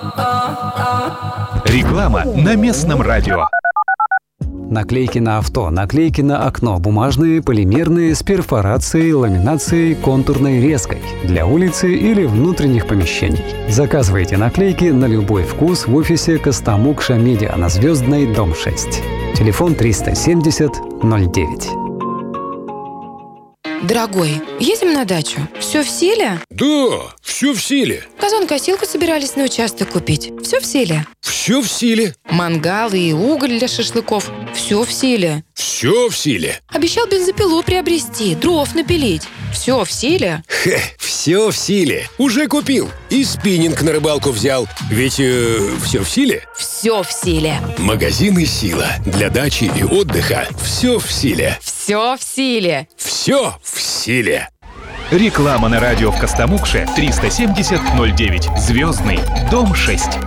Реклама на местном радио. Наклейки на авто, наклейки на окно, бумажные, полимерные, с перфорацией, ламинацией, контурной резкой, для улицы или внутренних помещений. Заказывайте наклейки на любой вкус в офисе Костомукша Медиа на Звездной, дом 6. Телефон 370-09. Дорогой, едем на дачу. Все в силе? Да, все в силе. Газонокосилку собирались на участок купить. Все в силе? Все в силе. Мангалы и уголь для шашлыков. Все в силе? Все в силе. Обещал бензопилу приобрести, дров напилить. Все в силе? Все в силе. Уже купил. И спиннинг на рыбалку взял. Ведь все в силе? Все в силе. Магазины «Сила». Для дачи и отдыха все в силе. Все в силе. Все в силе. Реклама на радио в Костомукше 370-09. Звездный, дом 6.